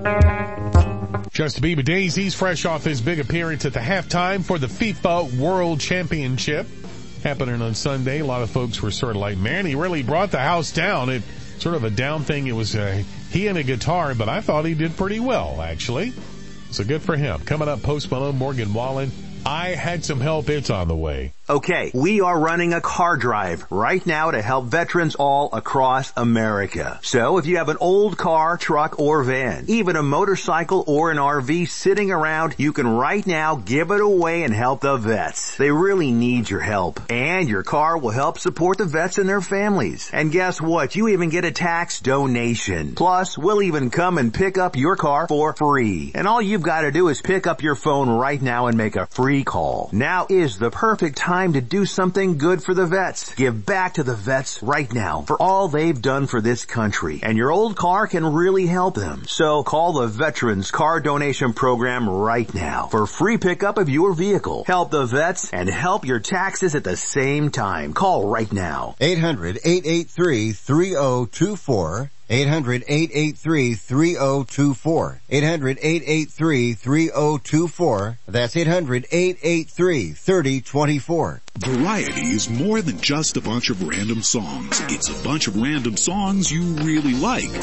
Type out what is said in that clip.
Justin Bieber Daisies, fresh off his big appearance at the halftime for the FIFA World Championship happening on Sunday. A lot of folks were sort of like, man, he really brought the house down. It sort of a down thing. It was he and a guitar, but I thought he did pretty well, actually. So good for him. Coming up, Post Malone, Morgan Wallen. I had some help. It's on the way. Okay, we are running a car drive right now to help veterans all across America. So if you have an old car, truck, or van, even a motorcycle or an RV sitting around, you can right now give it away and help the vets. They really need your help. And your car will help support the vets and their families. And guess what? You even get a tax donation. Plus, we'll even come and pick up your car for free. And all you've got to do is pick up your phone right now and make a free call. Now is the perfect time to do something good for the vets. Give back to the vets right now for all they've done for this country. And your old car can really help them. So call the Veterans Car Donation Program right now for free pickup of your vehicle. Help the vets and help your taxes at the same time. Call right now. 800-883-3024. 800-883-3024. 800-883-3024. That's 800-883-3024. Variety is more than just a bunch of random songs. It's a bunch of random songs you really like.